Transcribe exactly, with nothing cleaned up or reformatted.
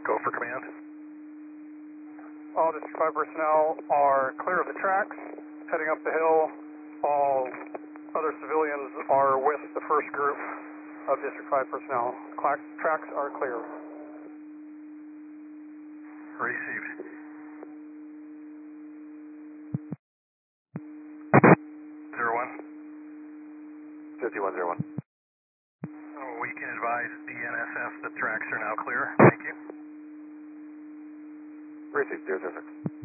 Go for command. All District five personnel are clear of the tracks, heading up the hill. All other civilians are with the first group of District five personnel. Cla- tracks are clear. Received. Zero one. fifty-one zero one. Oh, we can advise D N S F the tracks are now clear. Thank you. Received zero zero six.